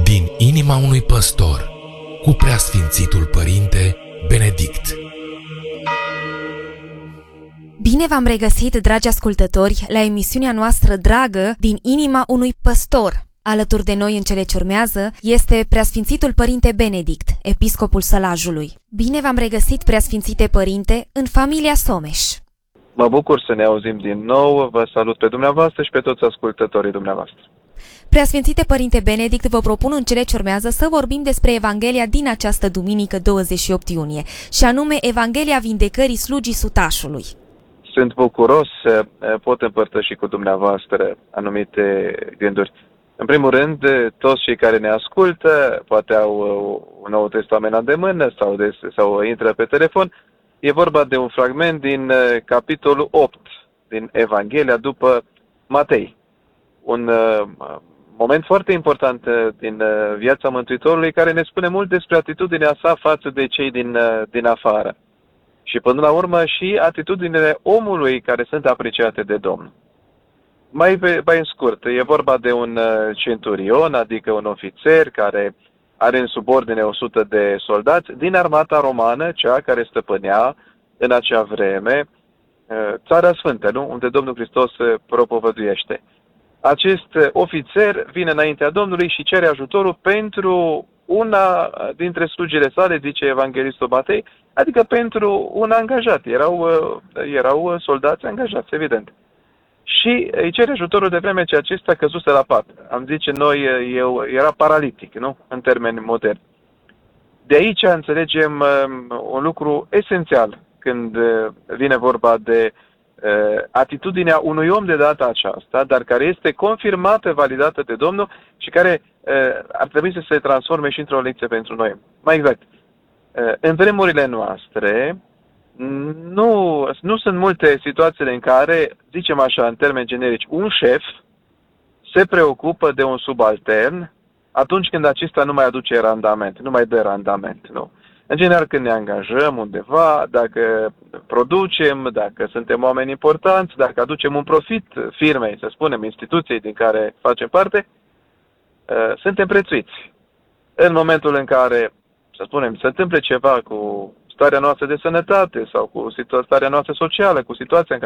Din inima unui păstor, cu Preasfințitul Părinte Benedict. Bine v-am regăsit, dragi ascultători, la emisiunea noastră dragă Din inima unui păstor. Alături de noi în cele ce urmează este Preasfințitul Părinte Benedict, episcopul Sălajului. Bine v-am regăsit, Preasfințite Părinte, în familia Someș. Mă bucur să ne auzim din nou, vă salut pe dumneavoastră și pe toți ascultătorii dumneavoastră. Preasfințite Părinte Benedict, vă propun în cele ce urmează să vorbim despre Evanghelia din această duminică 28 iunie, și anume Evanghelia vindecării slugii sutașului. Sunt bucuros să pot împărtăși cu dumneavoastră anumite gânduri. În primul rând, toți cei care ne ascultă, poate au un Nou Testament la îndemână sau intră pe telefon, e vorba de un fragment din capitolul 8 din Evanghelia după Matei. Un moment foarte important din viața Mântuitorului, care ne spune mult despre atitudinea sa față de cei din afară. Și până la urmă și atitudinile omului care sunt apreciate de Domnul. Mai în scurt, e vorba de un centurion, adică un ofițer care are în subordine 100 de soldați din armata romană, cea care stăpânea în acea vreme Țara Sfântă, nu? Unde Domnul Hristos propovăduiește. Acest ofițer vine înaintea Domnului și cere ajutorul pentru una dintre slugile sale, zice Evanghelistul Matei, adică pentru un angajat. Erau soldați angajați, evident. Și îi cere ajutorul de vreme ce acesta căzuse la pat. Am zice noi, era paralitic, nu? În termeni moderni. De aici înțelegem un lucru esențial când vine vorba de atitudinea unui om de data aceasta, dar care este confirmată, validată de Domnul și care ar trebui să se transforme și într-o lecție pentru noi. Mai exact, în vremurile noastre nu sunt multe situațiile în care, zicem așa în termeni generici, un șef se preocupă de un subaltern atunci când acesta nu mai aduce randament, nu mai dă randament, nu? În general, când ne angajăm undeva, dacă producem, dacă suntem oameni importanți, dacă aducem un profit firmei, să spunem, instituției din care facem parte, suntem prețuiți. În momentul în care, să spunem, se întâmple ceva cu starea noastră de sănătate sau cu starea noastră socială, cu situația în